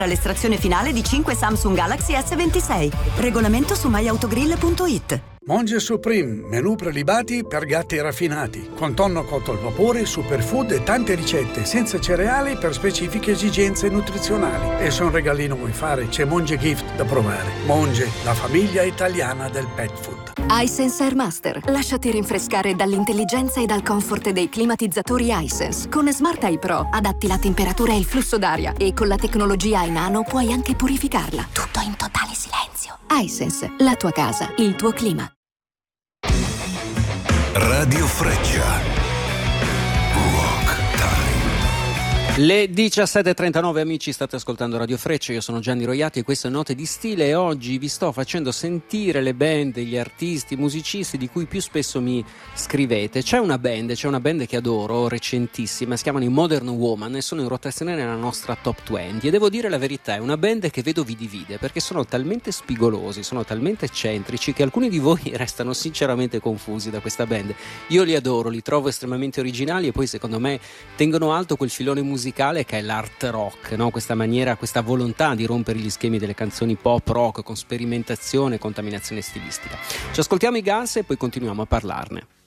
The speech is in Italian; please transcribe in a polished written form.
all'estrazione finale di 5 Samsung Galaxy S26. Regolamento su myautogrill.it. Monge Supreme, menù prelibati per gatti raffinati, con tonno cotto al vapore, superfood e tante ricette senza cereali per specifiche esigenze nutrizionali. E se un regalino vuoi fare, c'è Monge Gift da provare. Monge, la famiglia italiana del pet food. iSense Air Master. Lasciati rinfrescare dall'intelligenza e dal comfort dei climatizzatori iSense. Con Smart Eye Pro adatti la temperatura e il flusso d'aria e con la tecnologia iNano puoi anche purificarla. Tutto in totale silenzio. iSense, la tua casa, il tuo clima. Radio Freccia. Le 17.39, amici, state ascoltando Radio Freccia, io sono Gianni Roiati e queste Note di Stile e oggi vi sto facendo sentire le band, gli artisti, i musicisti di cui più spesso mi scrivete. C'è una band che adoro, recentissima, si chiamano i Modern Woman e sono in rotazione nella nostra Top 20 e devo dire la verità, è una band che vedo vi divide perché sono talmente spigolosi, sono talmente eccentrici che alcuni di voi restano sinceramente confusi da questa band. Io li adoro, li trovo estremamente originali e poi secondo me tengono alto quel filone musicale che è l'art rock, no? Questa maniera, questa volontà di rompere gli schemi delle canzoni pop rock con sperimentazione e contaminazione stilistica. Ci ascoltiamo i Guns e poi continuiamo a parlarne.